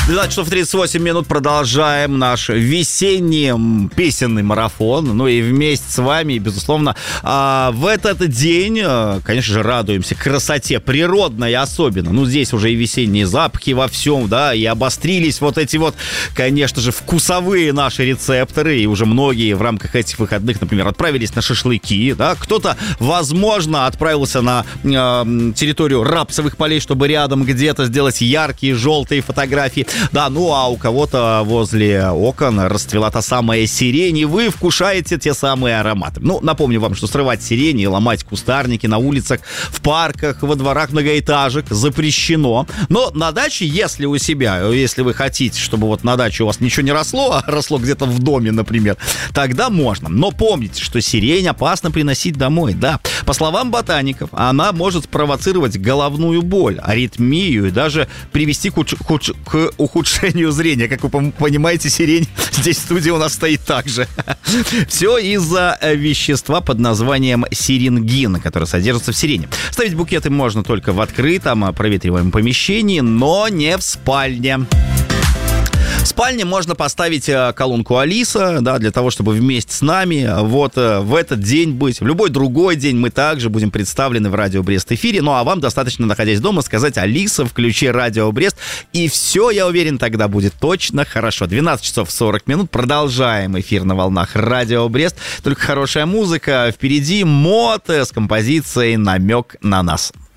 12 часов 38 минут. Продолжаем наш весенний песенный марафон. Ну и вместе с вами, безусловно, в этот день, конечно же, радуемся красоте природной особенно. Ну, здесь уже и весенние запахи во всем, да, и обострились вот эти вот, конечно же, вкусовые наши рецепторы. И уже многие в рамках этих выходных, например, отправились на шашлыки, да. Кто-то, возможно, отправился на территорию рапсовых полей, чтобы рядом где-то сделать яркие желтые фотографии. Да, ну а у кого-то возле окон расцвела та самая сирень, и вы вкушаете те самые ароматы. Ну, напомню вам, что срывать сирень и ломать кустарники на улицах, в парках, во дворах многоэтажек запрещено. Но на даче, если у себя, если вы хотите, чтобы вот на даче у вас ничего не росло, а росло где-то в доме, например, тогда можно. Но помните, что сирень опасно приносить домой, да. По словам ботаников, она может спровоцировать головную боль, аритмию и даже привести к ухудшению зрения. Как вы понимаете, сирень здесь в студии у нас стоит так же. Все из-за вещества под названием сиренгин, которое содержится в сирене. Ставить букеты можно только в открытом, проветриваемом помещении, но не в спальне. В спальне можно поставить колонку Алиса, да, для того, чтобы вместе с нами вот в этот день быть. В любой другой день мы также будем представлены в Радио Брест эфире. Ну, а вам достаточно, находясь дома, сказать: Алиса, включи Радио Брест. И все, я уверен, тогда будет точно хорошо. 12 часов 40 минут. Продолжаем эфир на волнах Радио Брест. Только хорошая музыка. Впереди Мот с композицией «Намек на нас».